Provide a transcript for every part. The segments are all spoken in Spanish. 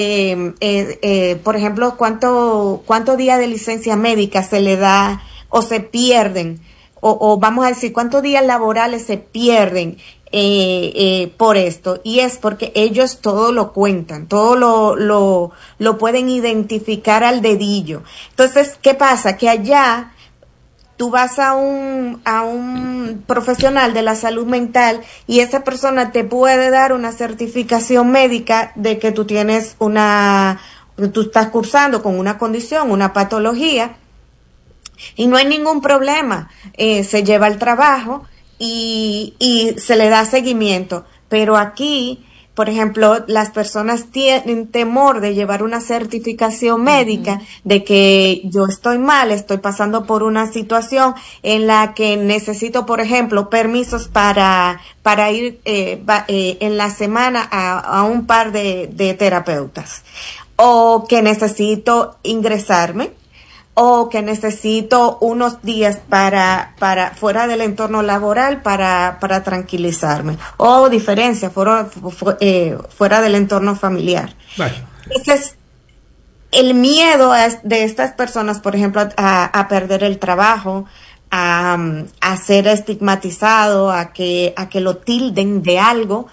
por ejemplo, cuánto días de licencia médica se le da o se pierden, o vamos a decir, cuántos días laborales se pierden por esto. Y es porque ellos todo lo cuentan, todo lo pueden identificar al dedillo. Entonces, ¿qué pasa? Que allá tú vas a un profesional de la salud mental y esa persona te puede dar una certificación médica de que tú tú estás cursando con una condición, una patología, y no hay ningún problema. Se lleva al trabajo y se le da seguimiento. Pero aquí, por ejemplo, las personas tienen temor de llevar una certificación médica de que yo estoy mal, estoy pasando por una situación en la que necesito, por ejemplo, permisos para ir en la semana a un par de terapeutas, o que necesito ingresarme, o que necesito unos días para fuera del entorno laboral para tranquilizarme, o diferencia fuera del entorno familiar. Bueno. Ese es el miedo de estas personas, por ejemplo, a perder el trabajo, a ser estigmatizado, a que lo tilden de algo,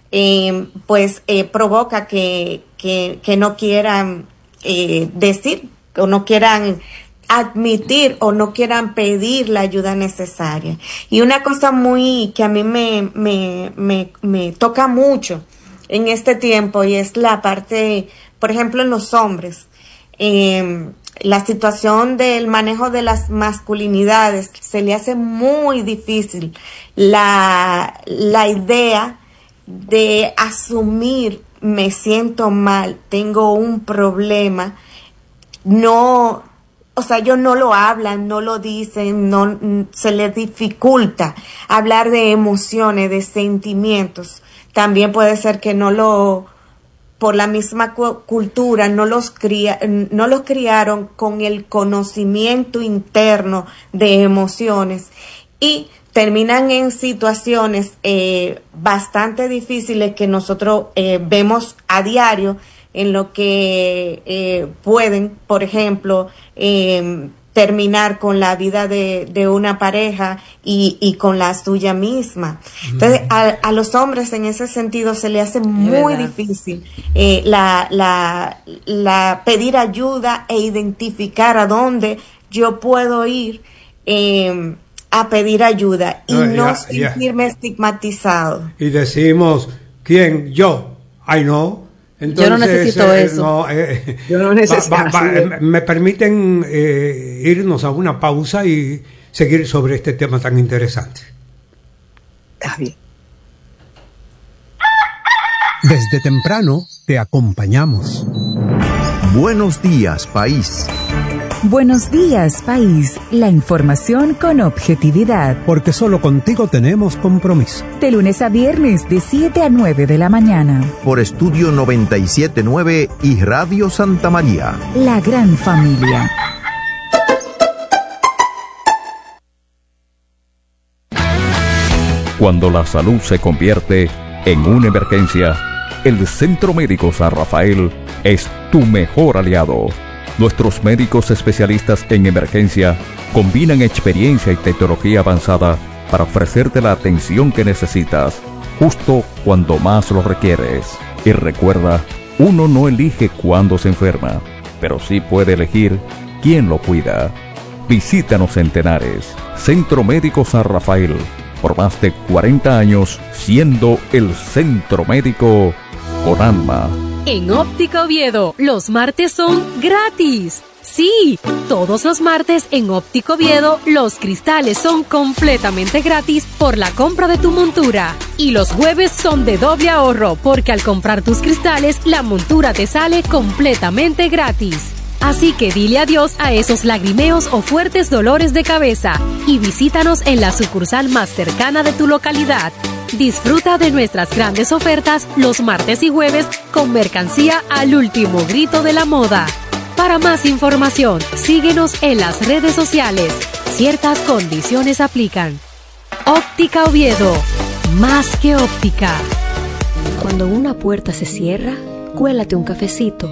provoca que no quieran decir, o no quieran admitir, o no quieran pedir la ayuda necesaria. Y una cosa que a mí me toca mucho en este tiempo, y es la parte, por ejemplo, en los hombres, la situación del manejo de las masculinidades, se le hace muy difícil la idea de asumir: me siento mal, tengo un problema. No, o sea, ellos no lo hablan, no lo dicen, no se les dificulta hablar de emociones, de sentimientos. También puede ser que por la misma cultura, no los criaron con el conocimiento interno de emociones, y terminan en situaciones bastante difíciles que nosotros vemos a diario, en lo que pueden, por ejemplo, terminar con la vida de una pareja y con la suya misma. Entonces, a los hombres en ese sentido se le hace muy difícil la pedir ayuda e identificar a dónde yo puedo ir a pedir ayuda y no sentirme estigmatizado. Y decimos, ¿quién? Yo. Ay, no. Entonces, yo no necesito eso. Yo no necesito. Me permiten irnos a una pausa y seguir sobre este tema tan interesante. Está bien. Desde temprano te acompañamos. Buenos días, país. Buenos días, país. La información con objetividad. Porque solo contigo tenemos compromiso. De lunes a viernes, de 7 a 9 de la mañana. Por Estudio 97.9 y Radio Santa María. La gran familia. Cuando la salud se convierte en una emergencia, el Centro Médico San Rafael es tu mejor aliado. Nuestros médicos especialistas en emergencia combinan experiencia y tecnología avanzada para ofrecerte la atención que necesitas, justo cuando más lo requieres. Y recuerda, uno no elige cuándo se enferma, pero sí puede elegir quién lo cuida. Visítanos en Tenares, Centro Médico San Rafael, por más de 40 años siendo el centro médico con alma. En Óptica Oviedo, los martes son gratis. Sí, todos los martes en Óptica Oviedo, los cristales son completamente gratis por la compra de tu montura. Y los jueves son de doble ahorro, porque al comprar tus cristales, la montura te sale completamente gratis. Así que dile adiós a esos lagrimeos o fuertes dolores de cabeza y visítanos en la sucursal más cercana de tu localidad. Disfruta de nuestras grandes ofertas los martes y jueves con mercancía al último grito de la moda. Para más información, síguenos en las redes sociales. Ciertas condiciones aplican. Óptica Oviedo, más que óptica. Cuando una puerta se cierra, cuélate un cafecito.